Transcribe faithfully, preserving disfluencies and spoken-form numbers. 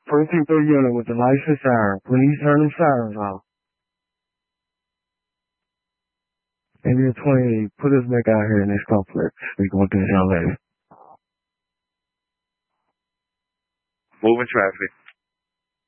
Precinct three unit with the lights and siren. Please turn them sirens off. Area twenty, put us back out here in this complex. Speaking with this young lady. Moving traffic.